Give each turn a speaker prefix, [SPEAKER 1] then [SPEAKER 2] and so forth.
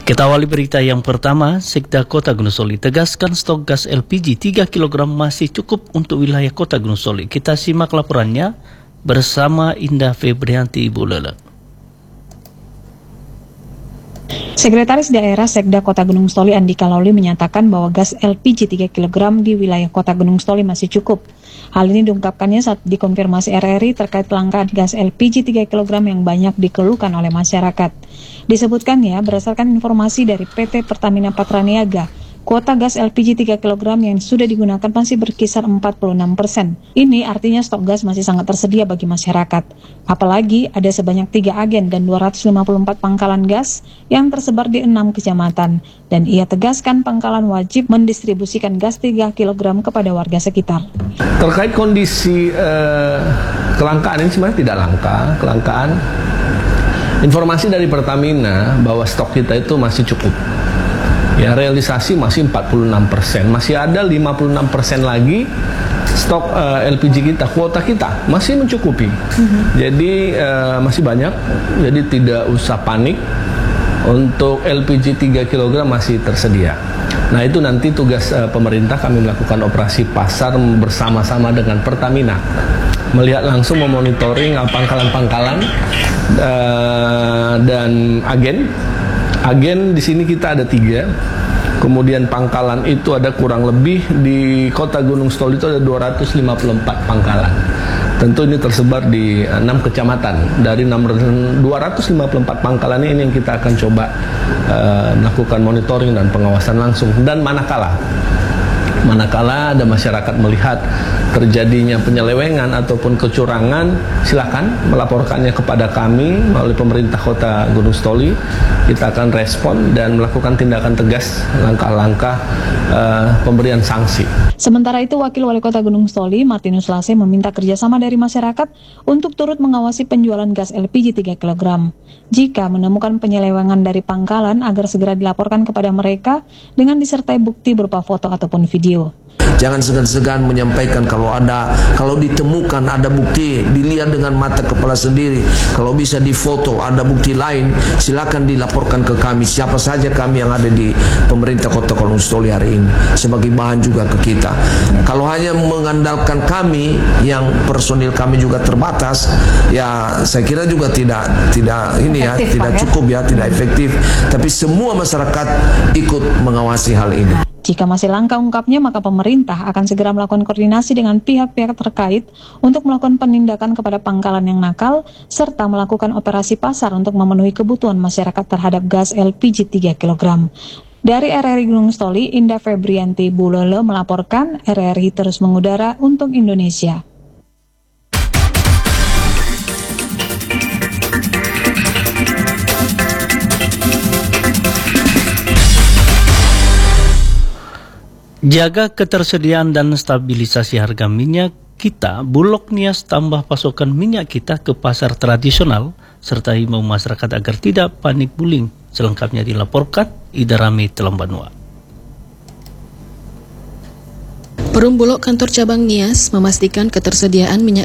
[SPEAKER 1] Kita awali berita yang pertama, Sekda Kota Gunung Soli tegaskan stok gas LPG 3 kg masih cukup untuk wilayah Kota Gunung Soli. Kita simak laporannya bersama Indah Febrianti Ibu Lela.
[SPEAKER 2] Sekretaris Daerah Sekda Kota Gunung Soli Andika Lauli menyatakan bahwa gas LPG 3 kg di wilayah Kota Gunung Soli masih cukup. Hal ini diungkapkannya saat dikonfirmasi RRI terkait kelangkaan gas LPG 3 kg yang banyak dikeluhkan oleh masyarakat. Disebutkannya berdasarkan informasi dari PT Pertamina Patraniaga, kuota gas LPG 3 kg yang sudah digunakan masih berkisar 46%. Ini artinya stok gas masih sangat tersedia bagi masyarakat. Apalagi ada sebanyak 3 agen dan 254 pangkalan gas yang tersebar di 6 kecamatan. Dan ia tegaskan pangkalan wajib mendistribusikan gas 3 kg kepada warga sekitar.
[SPEAKER 3] Terkait kondisi kelangkaan ini sebenarnya tidak kelangkaan. Informasi dari Pertamina bahwa stok kita itu masih cukup. Ya, realisasi masih 46%, masih ada 56% lagi stok LPG kita, kuota kita masih mencukupi. Jadi masih banyak, jadi tidak usah panik. Untuk LPG 3 kg masih tersedia. Nah, itu nanti tugas pemerintah, kami melakukan operasi pasar bersama-sama dengan Pertamina, melihat langsung, memonitoring pangkalan-pangkalan dan agen. Agen di sini kita ada 3, kemudian pangkalan itu ada kurang lebih di Kota Gunung Soli itu ada 254 pangkalan. Tentu ini tersebar di 6 kecamatan. Dari 254 pangkalan ini yang kita akan coba melakukan monitoring dan pengawasan langsung. Dan manakala ada masyarakat melihat terjadinya penyelewengan ataupun kecurangan, silakan melaporkannya kepada kami melalui pemerintah Kota Gunung Soli. Kita akan respon dan melakukan tindakan tegas, langkah-langkah pemberian sanksi.
[SPEAKER 2] Sementara itu, Wakil Wali Kota Gunung Soli, Martinus Lase, meminta kerjasama dari masyarakat untuk turut mengawasi penjualan gas LPG 3 kg. Jika menemukan penyelewengan dari pangkalan, agar segera dilaporkan kepada mereka dengan disertai bukti berupa foto ataupun video.
[SPEAKER 4] Jangan segan-segan menyampaikan kalau ditemukan ada bukti, dilihat dengan mata kepala sendiri, kalau bisa difoto, ada bukti lain, silakan dilaporkan ke kami, siapa saja kami yang ada di pemerintah Kota Gunung Soli hari ini, sebagai bahan juga ke kita. Kalau hanya mengandalkan kami, yang personil kami juga terbatas, ya saya kira juga tidak cukup ya, tidak efektif. Tapi semua masyarakat ikut mengawasi hal ini.
[SPEAKER 2] Jika masih langka ungkapnya, maka pemerintah akan segera melakukan koordinasi dengan pihak-pihak terkait untuk melakukan penindakan kepada pangkalan yang nakal, serta melakukan operasi pasar untuk memenuhi kebutuhan masyarakat terhadap gas LPG 3 kg. Dari RRI Gunung Soli, Indah Febrianti Bulele melaporkan, RRI terus mengudara untuk Indonesia.
[SPEAKER 1] Jaga ketersediaan dan stabilisasi harga minyak kita, Bulog Nias tambah pasokan minyak kita ke pasar tradisional, serta himbau masyarakat agar tidak panik buying. Selengkapnya dilaporkan Ida Rami Telambanua.
[SPEAKER 5] Perum Bulog kantor cabang Nias memastikan ketersediaan minyak